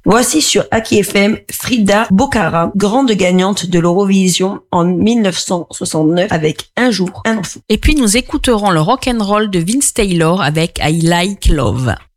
Voici sur Aki FM Frida Bocara, grande gagnante de l'Eurovision en 1969 avec Un jour, un enfant. Et puis nous écouterons le rock'n'roll de Vince Taylor avec I Like Love.